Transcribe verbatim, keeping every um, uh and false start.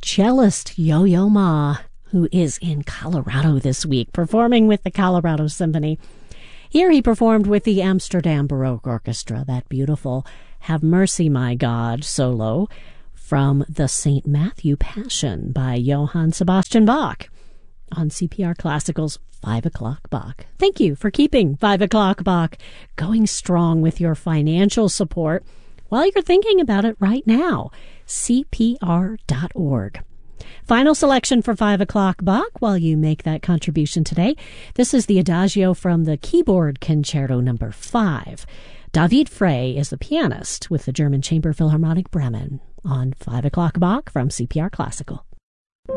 cellist Yo-Yo Ma, who is in Colorado this week, performing with the Colorado Symphony. Here he performed with the Amsterdam Baroque Orchestra, that beautiful Have Mercy, My God solo from the Saint Matthew Passion by Johann Sebastian Bach on C P R Classical's five o'clock Bach. Thank you for keeping five o'clock Bach going strong with your financial support while you're thinking about it right now. C P R dot org. Final selection for five o'clock Bach while you make that contribution today. This is the Adagio from the Keyboard Concerto number five. David Frey is the pianist with the German Chamber Philharmonic Bremen on five o'clock Bach from C P R Classical.